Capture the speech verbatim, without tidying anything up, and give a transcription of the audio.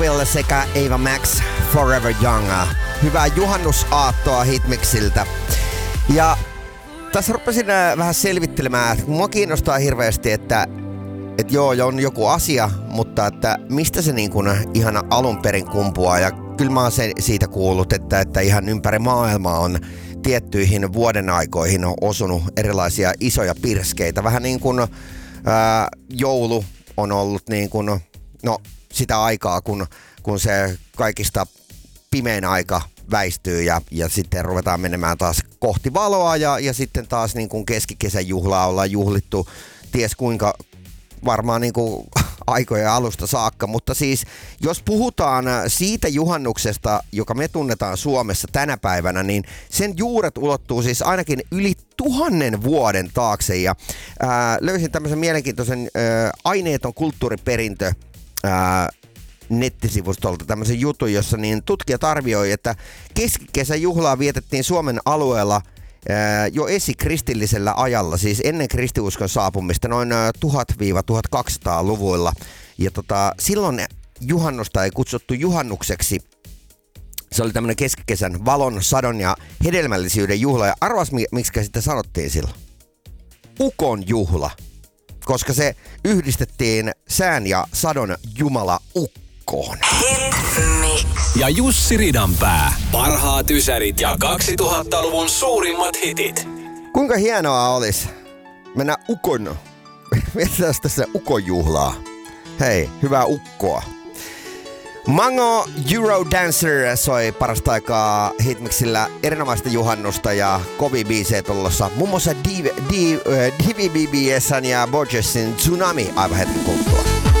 Will sekä Ava Max Forever Young. Hyvää juhannusaattoa Hitmixiltä. Ja tässä rupesin vähän selvittelemään, että mua kiinnostaa hirveästi, että että joo, on joku asia, mutta että mistä se niin kuin ihan alun perin kumpuaa. Ja kyllä mä oon se, siitä kuullut, että, että ihan ympäri maailmaa on tiettyihin vuoden aikoihin on osunut erilaisia isoja pirskeitä. Vähän niin kuin ää, joulu on ollut niin kuin, no, sitä aikaa, kun, kun se kaikista pimein aika väistyy ja, ja sitten ruvetaan menemään taas kohti valoa ja, ja sitten taas niin kuin keskikesän juhlaa ollaan juhlittu ties kuinka varmaan niin kuin aikojen alusta saakka, mutta siis jos puhutaan siitä juhannuksesta, joka me tunnetaan Suomessa tänä päivänä, niin sen juuret ulottuu siis ainakin yli tuhannen vuoden taakse ja ää, löysin tämmöisen mielenkiintoisen ää, aineeton kulttuuriperintö ää, nettisivustolta tämmöisen jutun, jossa niin tutkijat arvioi, että keskikesän juhlaa vietettiin Suomen alueella jo esikristillisellä ajalla, siis ennen kristiuskon saapumista noin tuhat-tuhatkaksisataa-luvuilla. Ja tota, silloin juhannusta ei kutsuttu juhannukseksi. Se oli tämmöinen keskikesän valon, sadon ja hedelmällisyyden juhla. Ja arvas, miksi sitä sanottiin silloin? Ukon juhla. Koska se yhdistettiin sään ja sadon jumala ukkoon. Ja Jussi Ridanpää. Parhaat ysärit ja kaksituhattaluvun suurimmat hitit. Kuinka hienoa olisi mennä ukon. Mietitään tässä ukonjuhlaa. Hei, hyvää ukkoa. Mango Eurodancer soi parasta aikaa Hitmixillä erinomaista juhannusta ja kovia biisejä tulossa. Muun muassa D V B S:n ja Borgesin Tsunami aivan hetken kuluttua.